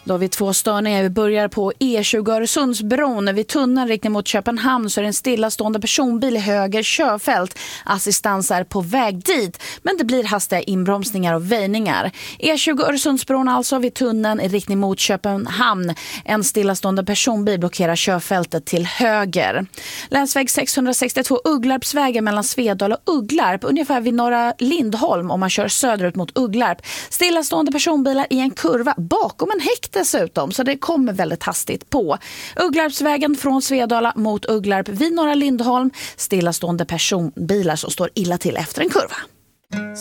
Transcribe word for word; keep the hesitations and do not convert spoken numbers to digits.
Då har vi två störningar. Vi börjar på E tjugo Öresundsbron. Vid tunneln riktning mot Köpenhamn så är det en stillastående personbil i höger körfält. Assistans är på väg dit, men det blir hastiga inbromsningar och väjningar. E tjugo Öresundsbron alltså vid tunneln i riktning mot Köpenhamn. En stillastående personbil blockerar körfältet till höger. Länsväg sexhundrasextiotvå Ugglarpsvägen mellan Svedala och Ugglarp, ungefär vid norra Lindholm om man kör söderut mot Ugglarp. Stillastående personbilar i en kurva bakom en häck dessutom, så det kommer väldigt hastigt på. Ugglarpsvägen från Svedala mot Ugglarp vid norra Lindholm. Stillastående personbilar som står illa till efter en kurva.